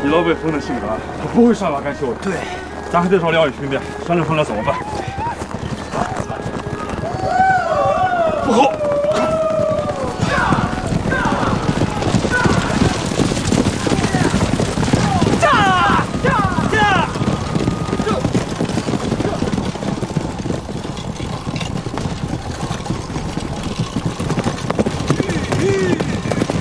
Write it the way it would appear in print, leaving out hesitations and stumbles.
以老北风的性格，他不会善罢甘休的。对，咱还得找两位兄弟商量商量怎么办。不好。